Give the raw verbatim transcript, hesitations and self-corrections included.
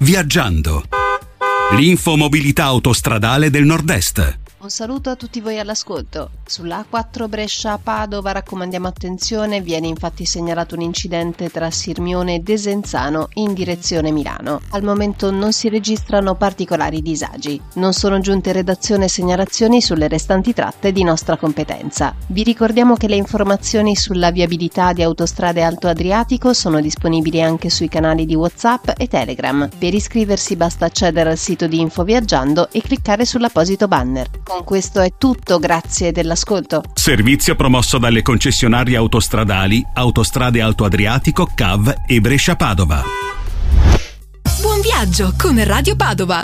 Viaggiando. L'info mobilità autostradale del Nord-Est. Un saluto a tutti voi all'ascolto. Sulla A quattro Brescia-Padova raccomandiamo attenzione, viene infatti segnalato un incidente tra Sirmione e Desenzano in direzione Milano. Al momento non si registrano particolari disagi. Non sono giunte redazione segnalazioni sulle restanti tratte di nostra competenza. Vi ricordiamo che le informazioni sulla viabilità di Autostrade Alto Adriatico sono disponibili anche sui canali di WhatsApp e Telegram. Per iscriversi basta accedere al sito di Info Viaggiando e cliccare sull'apposito banner. Con questo è tutto, grazie dell'ascolto. Servizio promosso dalle concessionarie autostradali Autostrade Alto Adriatico, C A V e Brescia Padova. Buon viaggio con Radio Padova.